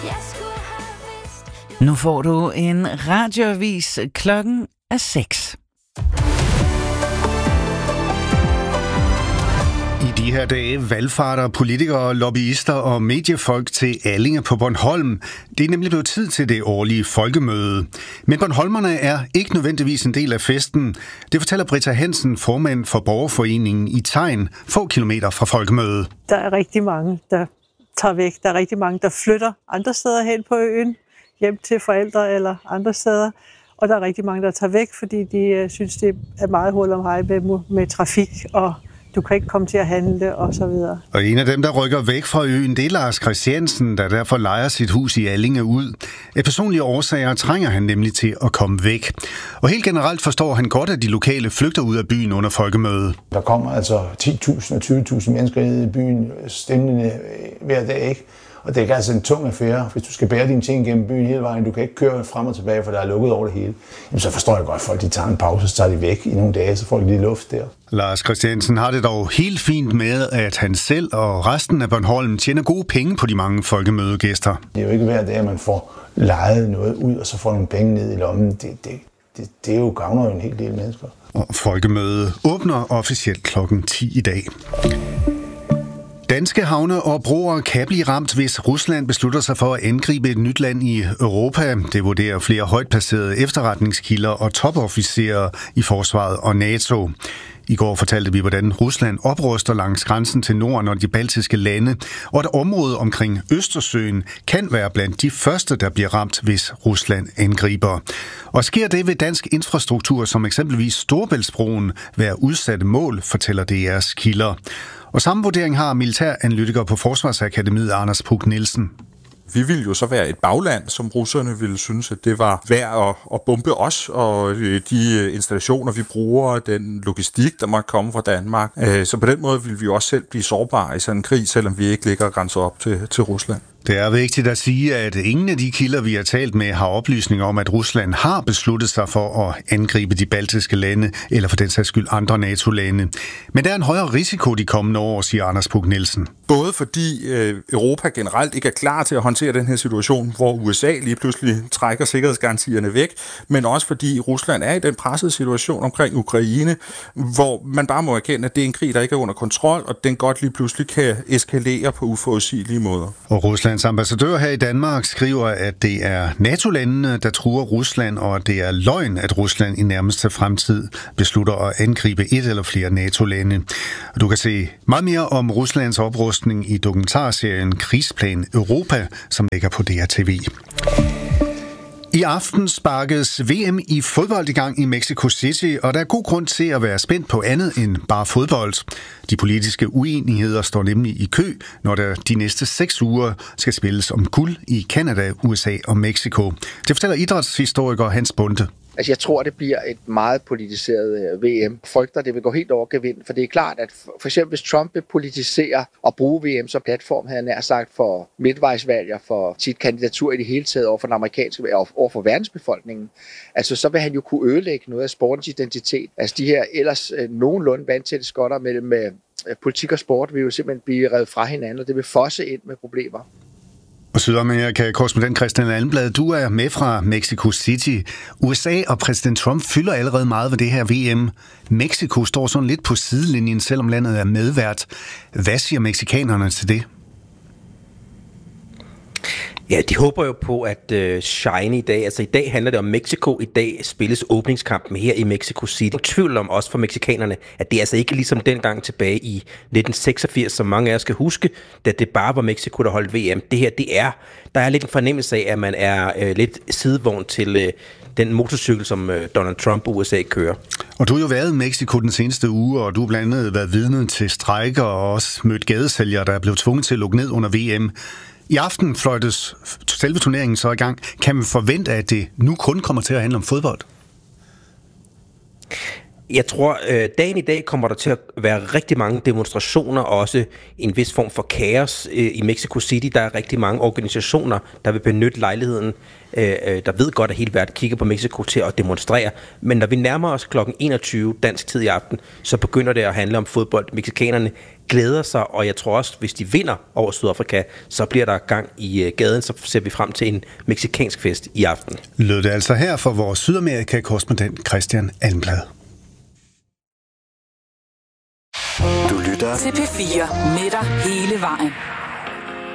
Nu får du en radioavis. Klokken er 6. I de her dage valgfarter politikere, lobbyister og mediefolk til Allinge på Bornholm. Det er nemlig blevet tid til det årlige folkemøde. Men bornholmerne er ikke nødvendigvis en del af festen. Det fortæller Britta Hansen, formand for borgerforeningen i Tegn, få kilometer fra folkemødet. Der er rigtig mange, der tager væk. Der er rigtig mange, der flytter andre steder hen på øen, hjem til forældre eller andre steder. Og der er rigtig mange, der tager væk, fordi de synes, det er meget hul om hej med trafik, og du kan ikke komme til at handle og så videre. Og en af dem, der rykker væk fra øen, det er Lars Christiansen, der derfor lejer sit hus i Allinge ud. Af personlige årsager trænger han nemlig til at komme væk. Og helt generelt forstår han godt, at de lokale flygter ud af byen under folkemødet. Der kommer altså 10.000 og 20.000 mennesker ind i byen stemmende hver dag, ikke? Og det er altså en tung affære, hvis du skal bære dine ting gennem byen hele vejen. Du kan ikke køre frem og tilbage, for der er lukket over det hele. Jamen, så forstår jeg godt, at folk de tager en pause, så tager de væk i nogle dage, så får de lidt luft der. Lars Christiansen har det dog helt fint med, at han selv og resten af Bornholm tjener gode penge på de mange folkemødegæster. Det er jo ikke hver dag, at man får lejet noget ud, og så får nogle penge ned i lommen. Det er jo gavner jo en hel del mennesker. Og folkemødet åbner officielt klokken 10 i dag. Danske havne og broer kan blive ramt, hvis Rusland beslutter sig for at angribe et nyt land i Europa. Det vurderer flere højt placerede efterretningskilder og topofficerer i forsvaret og NATO. I går fortalte vi, hvordan Rusland opruster langs grænsen til Norden og de baltiske lande, og at området omkring Østersøen kan være blandt de første, der bliver ramt, hvis Rusland angriber. Og sker det, ved dansk infrastruktur, som eksempelvis Storebæltsbroen, være udsatte mål, fortæller DR's kilder. Og samme vurdering har militæranalytiker på Forsvarsakademiet Anders Puk Nielsen. Vi ville jo så være et bagland, som russerne ville synes, at det var værd at bombe os, og de installationer, vi bruger, den logistik, der måtte komme fra Danmark. Så på den måde ville vi også selv blive sårbare i sådan en krig, selvom vi ikke ligger grænset op til Rusland. Det er vigtigt at sige, at ingen af de kilder, vi har talt med, har oplysninger om, at Rusland har besluttet sig for at angribe de baltiske lande, eller for den sags skyld andre NATO-lande. Men der er en højere risiko de kommende år, siger Anders Puk Nielsen. Både fordi Europa generelt ikke er klar til at håndtere den her situation, hvor USA lige pludselig trækker sikkerhedsgarantierne væk, men også fordi Rusland er i den pressede situation omkring Ukraine, hvor man bare må erkende, at det er en krig, der ikke er under kontrol, og den godt lige pludselig kan eskalere på uforudsigelige måder. Og Ruslands ambassadør her i Danmark skriver, at det er NATO-landene, der truer Rusland, og at det er løgn, at Rusland i nærmeste fremtid beslutter at angribe et eller flere NATO-lande. Du kan se meget mere om Ruslands oprustning i dokumentarserien Krigsplan Europa, som ligger på DRTV. I aften sparkes VM i fodbold i gang i Mexico City, og der er god grund til at være spændt på andet end bare fodbold. De politiske uenigheder står nemlig i kø, når der de næste 6 uger skal spilles om guld i Canada, USA og Mexico. Det fortæller idrætshistoriker Hans Bunde. Altså jeg tror, det bliver et meget politiseret VM. Frygter, det vil gå helt over gevind, for det er klart, at for eksempel hvis Trump vil politisere og bruge VM som platform, havde han nær sagt, for midtvejsvalg og for sit kandidatur i det hele taget over for den amerikanske og over for verdensbefolkningen, altså så vil han jo kunne ødelægge noget af sportens identitet. Altså de her ellers nogenlunde vandtætte skotter mellem politik og sport vil jo simpelthen blive revet fra hinanden, og det vil fosse ind med problemer. Og Sydamerika-korrespondent Christian Allenblad, du er med fra Mexico City. USA og præsident Trump fylder allerede meget ved det her VM. Mexico står sådan lidt på sidelinjen, selvom landet er medvært. Hvad siger mexikanerne til det? Ja, de håber jo på, at shine i dag, altså i dag handler det om Mexico, i dag spilles åbningskampen her i Mexico City. Jeg tvivl om også for mexikanerne, at det er altså ikke ligesom dengang tilbage i 1986, som mange af os skal huske, da det bare var Mexico, der holdt VM. Det her, der er lidt en fornemmelse af, at man er lidt sidevogn til den motorcykel, som Donald Trump og USA kører. Og du har jo været i Mexico den seneste uge, og du har blandt andet været vidne til strejker og også mødt gadesælgere, der er blevet tvunget til at lukke ned under VM. I aften fløjtes selve turneringen så i gang. Kan man forvente, at det nu kun kommer til at handle om fodbold? Jeg tror, dagen i dag kommer der til at være rigtig mange demonstrationer, og også en vis form for kaos i Mexico City. Der er rigtig mange organisationer, der vil benytte lejligheden, der ved godt, at hele verden kigger på Mexico til at demonstrere. Men når vi nærmer os kl. 21 dansk tid i aften, så begynder det at handle om fodbold. Mexikanerne glæder sig, og jeg tror også, hvis de vinder over Sydafrika, så bliver der gang i gaden, så ser vi frem til en mexikansk fest i aften. Lød det altså her for vores Sydamerika-korrespondent Christian Almblad. Du lytter til P4 med dig hele vejen.